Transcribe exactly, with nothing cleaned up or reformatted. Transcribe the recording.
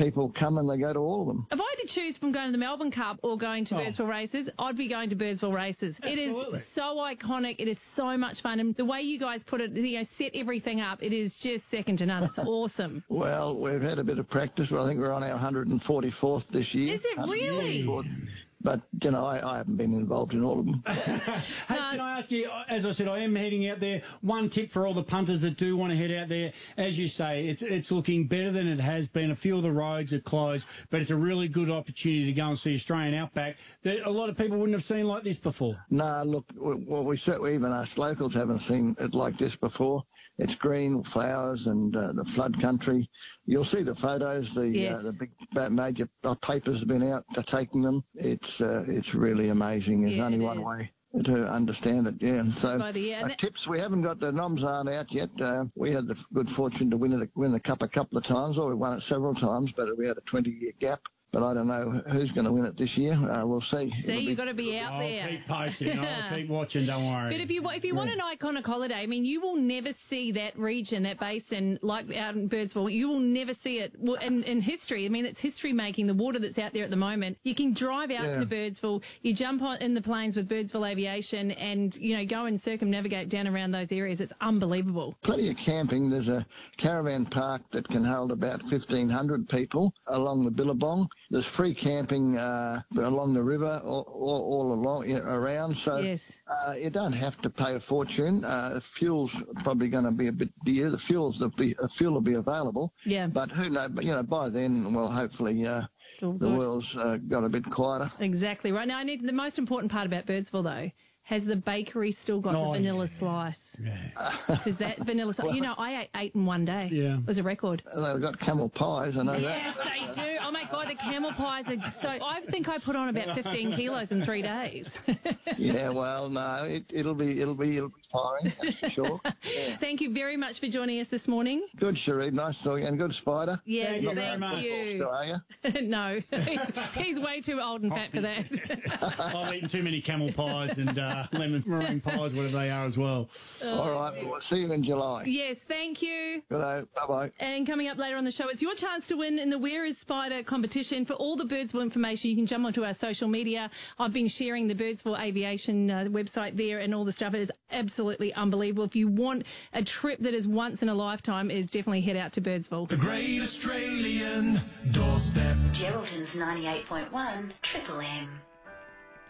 people come and they go to all of them. If I had to choose from going to the Melbourne Cup or going to oh. Birdsville Races, I'd be going to Birdsville Races. Absolutely. It is so iconic. It is so much fun. And the way you guys put it, you know, set everything up, it is just second to none. It's awesome. Well, we've had a bit of practice. Well, I think we're on our one hundred forty-fourth this year. Is it really? But, you know, I, I haven't been involved in all of them. Hey, can I ask you, as I said, I am heading out there. One tip for all the punters that do want to head out there. As you say, it's it's looking better than it has been. A few of the roads are closed, but it's a really good opportunity to go and see Australian Outback that a lot of people wouldn't have seen like this before. No, look, well, we certainly, even us locals haven't seen it like this before. It's green, flowers and uh, the flood country. You'll see the photos. The, yes. uh, the big major papers have been out taking them. It's Uh, it's really amazing. There's yeah, only one is. way to understand it, yeah. And so the, uh, tips, we haven't got, the noms aren't out yet. Uh, we had the good fortune to win it, win the cup a couple of times, or we won it several times, but we had a twenty-year gap. But I don't know who's going to win it this year. Uh, we'll see. See, you've got to be out I'll there. keep posting. I'll keep watching. Don't worry. But if you if you want an iconic holiday, I mean, you will never see that region, that basin, like out in Birdsville. You will never see it in, in history. I mean, it's history making. The water that's out there at the moment. You can drive out yeah. to Birdsville. You jump on in the planes with Birdsville Aviation, and you know go and circumnavigate down around those areas. It's unbelievable. Plenty of camping. There's a caravan park that can hold about fifteen hundred people along the Billabong. There's free camping. Camping uh, along the river, all, all, all along you know, around. So yes. uh, you don't have to pay a fortune. Uh, fuel's probably going to be a bit dear. The fuel's the be, uh, fuel will be available. Yeah. But who knows? But you know, by then, well, hopefully. Uh, the world's uh, got a bit quieter. Exactly right. Now, I need the most important part about Birdsville, though. Has the bakery still got oh, the vanilla yeah. slice? Yeah. Because that vanilla slice, you know, I ate eight in one day. Yeah. It was a record. They've got camel pies, I know yes, that. Yes, they do. Oh, my God, the camel pies are so... I think I put on about fifteen kilos in three days. yeah, well, no, it, it'll be it'll be, it'll be firing, that's for sure. Yeah. Thank you very much for joining us this morning. Good, Cherie. Nice talking. And good, Spider. Yes, thank you. Thank Very you. Still, are you? no, he's, he's way too old and fat for that. I've eaten too many camel pies and uh, lemon meringue pies, whatever they are as well. Oh. All right, we'll see you in July. Yes, thank you. Good day. Bye-bye. And coming up later on the show, it's your chance to win in the Where is Spider competition. For all the Birdsville information, you can jump onto our social media. I've been sharing the Birdsville Aviation uh, website there and all the stuff. It is absolutely unbelievable. If you want a trip that is once in a lifetime, is definitely head out to Birdsville. The Great Australian Doorstep. Geraldton's ninety-eight point one Triple M.